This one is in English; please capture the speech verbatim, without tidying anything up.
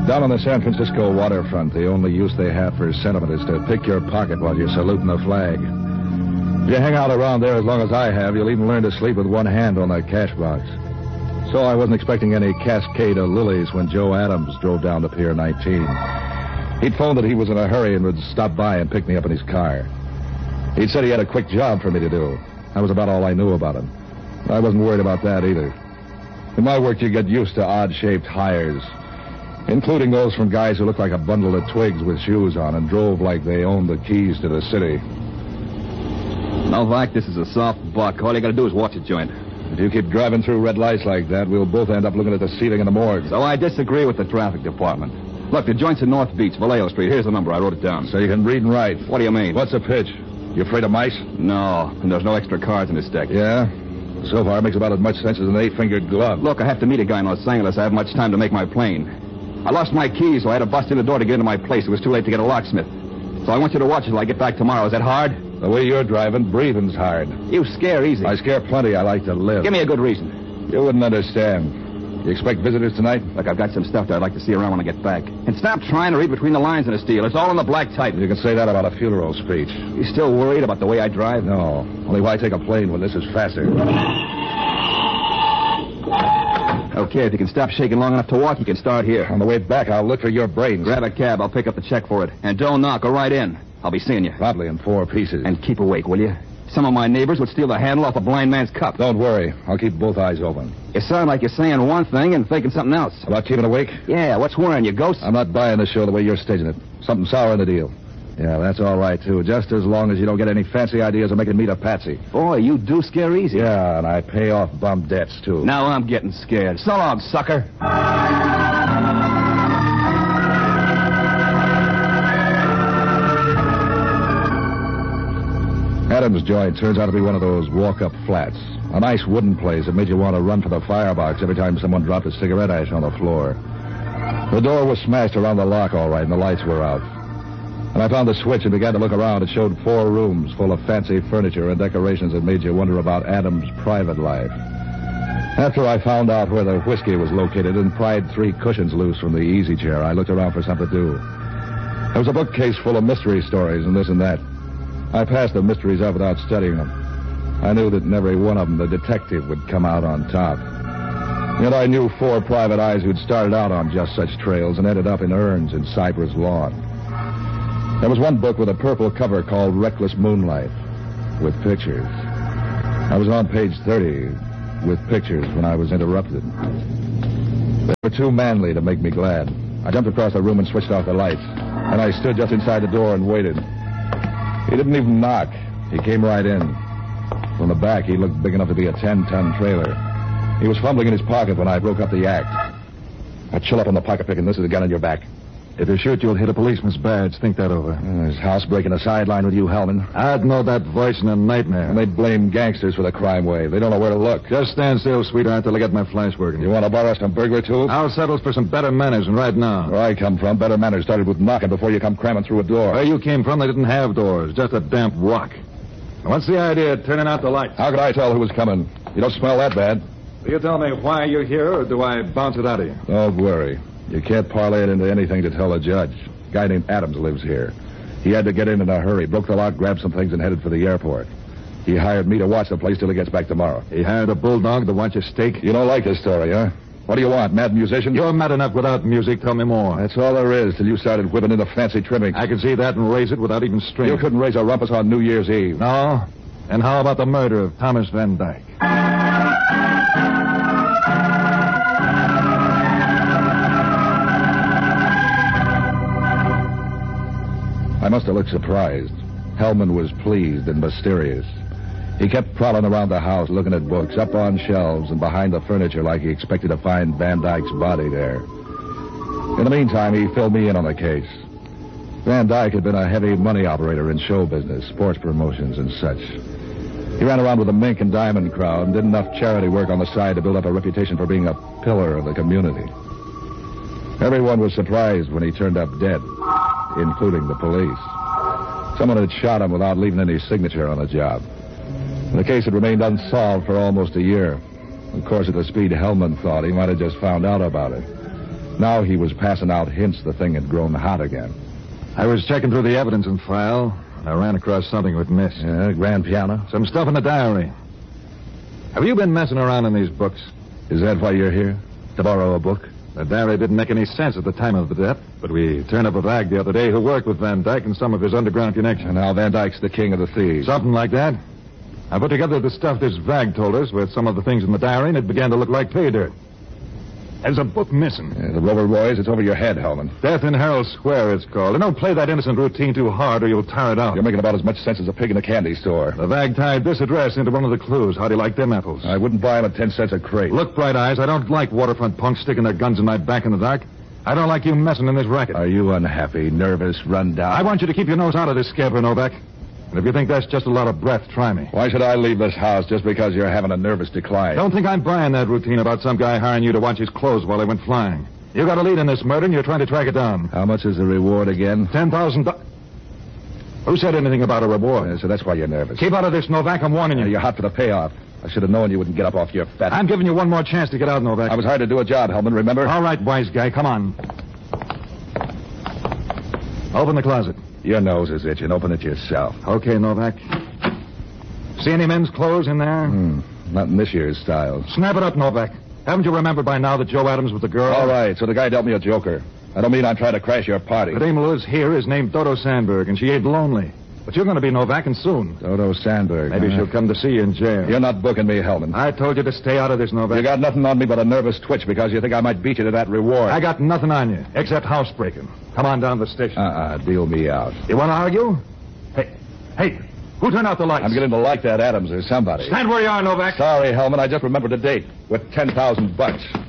Down on the San Francisco waterfront, the only use they have for sentiment is to pick your pocket while you're saluting the flag. If you hang out around there as long as I have, you'll even learn to sleep with one hand on that cash box. So I wasn't expecting any cascade of lilies when Joe Adams drove down to Pier nineteen. He'd phoned that he was in a hurry and would stop by and pick me up in his car. He'd said he had a quick job for me to do. That was about all I knew about him. I wasn't worried about that either. In my work, you get used to odd-shaped hires, including those from guys who looked like a bundle of twigs with shoes on and drove like they owned the keys to the city. Novak, this is a soft buck. All you gotta do is watch a joint. If you keep driving through red lights like that, we'll both end up looking at the ceiling in the morgue. So I disagree with the traffic department. Look, the joint's in North Beach, Vallejo Street. Here's the number. I wrote it down. So you can read and write. What do you mean? What's the pitch? You afraid of mice? No, and there's no extra cards in this deck. Yeah? So far, it makes about as much sense as an eight-fingered glove. Look, I have to meet a guy in Los Angeles. I have much time to make my plane. I lost my keys, so I had to bust in the door to get into my place. It was too late to get a locksmith. So I want you to watch it till I get back tomorrow. Is that hard? The way you're driving, breathing's hard. You scare easy. I scare plenty. I like to live. Give me a good reason. You wouldn't understand. You expect visitors tonight? Look, I've got some stuff that I'd like to see around when I get back. And stop trying to read between the lines in this deal. It's all in the black type. You can say that about a funeral speech. You still worried about the way I drive? No. Only why take a plane when this is faster? Okay, if you can stop shaking long enough to walk, you can start here. On the way back, I'll look for your brains. Grab a cab. I'll pick up the check for it. And don't knock. Go right in. I'll be seeing you. Probably in four pieces. And keep awake, will you? Some of my neighbors would steal the handle off a blind man's cup. Don't worry. I'll keep both eyes open. You sound like you're saying one thing and thinking something else. About keeping awake? Yeah, what's worrying you, ghost? I'm not buying the show the way you're staging it. Something sour in the deal. Yeah, that's all right, too. Just as long as you don't get any fancy ideas of making me a patsy. Boy, you do scare easy. Yeah, and I pay off bum debts, too. Now I'm getting scared. So long, sucker. Adams' joint turns out to be one of those walk-up flats. A nice wooden place that made you want to run for the firebox every time someone dropped a cigarette ash on the floor. The door was smashed around the lock all right, and the lights were out. When I found the switch and began to look around, it showed four rooms full of fancy furniture and decorations that made you wonder about Adams' private life. After I found out where the whiskey was located and pried three cushions loose from the easy chair, I looked around for something to do. There was a bookcase full of mystery stories and this and that. I passed the mysteries up without studying them. I knew that in every one of them the detective would come out on top. Yet I knew four private eyes who'd started out on just such trails and ended up in urns in Cypress Lawn. There was one book with a purple cover called Reckless Moonlight, with pictures. I was on page thirty with pictures when I was interrupted. They were too manly to make me glad. I jumped across the room and switched off the lights. And I stood just inside the door and waited. He didn't even knock. He came right in. From the back, he looked big enough to be a ten-ton trailer. He was fumbling in his pocket when I broke up the act. Now, chill up on the pocket pick, and this is a gun on your back. If you shoot, you'll hit a policeman's badge. Think that over. Uh, his house breaking a sideline with you, Hellman. I'd know that voice in a nightmare. And they'd blame gangsters for the crime wave. They don't know where to look. Just stand still, sweetheart, till I get my flash working. You want to borrow some burglar tools? I'll settle for some better manners, and right now. Where I come from, better manners started with knocking before you come cramming through a door. Where you came from, they didn't have doors. Just a damp rock. What's the idea of turning out the lights? How could I tell who was coming? You don't smell that bad. Will you tell me why you're here, or do I bounce it out of you? Don't worry. You can't parlay it into anything to tell a judge. A guy named Adams lives here. He had to get in in a hurry, broke the lock, grabbed some things, and headed for the airport. He hired me to watch the place till he gets back tomorrow. He hired a bulldog to watch a steak? You don't like this story, huh? What do you want, mad musician? You're mad enough without music. Tell me more. That's all there is till you started whipping into fancy trimmings. I could see that and raise it without even string. You couldn't raise a rumpus on New Year's Eve. No? And how about the murder of Thomas Van Dyke? I must have looked surprised. Hellman was pleased and mysterious. He kept prowling around the house, looking at books, up on shelves and behind the furniture like he expected to find Van Dyke's body there. In the meantime, he filled me in on the case. Van Dyke had been a heavy money operator in show business, sports promotions, and such. He ran around with the mink and diamond crowd and did enough charity work on the side to build up a reputation for being a pillar of the community. Everyone was surprised when he turned up dead, including the police. Someone had shot him without leaving any signature on the job. The case had remained unsolved for almost a year. Of course, at the speed Hellman thought, he might have just found out about it. Now he was passing out hints the thing had grown hot again. I was checking through the evidence and file, and I ran across something we'd missed. Yeah, grand piano? Some stuff in the diary. Have you been messing around in these books? Is that why you're here? To borrow a book? The diary didn't make any sense at the time of the death, but we turned up a vag the other day who worked with Van Dyke and some of his underground connections. And now Van Dyke's the king of the thieves. Something like that. I put together the stuff this vag told us with some of the things in the diary, and it began to look like pay dirt. There's a book missing. Yeah, the Rover Boys, it's over your head, Hellman. Death in Herald Square, it's called. And don't play that innocent routine too hard or you'll tire it out. You're making about as much sense as a pig in a candy store. The vag tied this address into one of the clues. How do you like them apples? I wouldn't buy them at ten cents a crate. Look, Bright Eyes, I don't like waterfront punks sticking their guns in my back in the dark. I don't like you messing in this racket. Are you unhappy, nervous, run down? I want you to keep your nose out of this scamper, Novak. And if you think that's just a lot of breath, try me. Why should I leave this house just because you're having a nervous decline? Don't think I'm buying that routine about some guy hiring you to watch his clothes while they went flying. You got a lead in this murder, and you're trying to track it down. How much is the reward again? Ten thousand dollars. Who said anything about a reward? Yeah, so that's why you're nervous. Keep out of this, Novak. I'm warning you. Yeah, you're hot for the payoff. I should have known you wouldn't get up off your fat... I'm giving you one more chance to get out, Novak. I was hired to do a job, Hellman, remember? All right, wise guy. Come on. Open the closet. Your nose is itching. Open it yourself. Okay, Novak. See any men's clothes in there? Hmm. Not in this year's style. Snap it up, Novak. Haven't you remembered by now that Joe Adams was the girl? All right, so the guy dealt me a joker. I don't mean I'm trying to crash your party. The dame who lives here is named Dodo Sandberg, and she ain't lonely. But you're going to be Novak, and soon. Dodo Sandberg. Maybe huh? she'll come to see you in jail. You're not booking me, Hellman. I told you to stay out of this, Novak. You got nothing on me but a nervous twitch because you think I might beat you to that reward. I got nothing on you, except housebreaking. Come on down to the station. Uh-uh, deal me out. You want to argue? Hey, hey, who turned out the lights? I'm getting to like that Adams or somebody. Stand where you are, Novak. Sorry, Hellman, I just remembered a date with ten thousand bucks.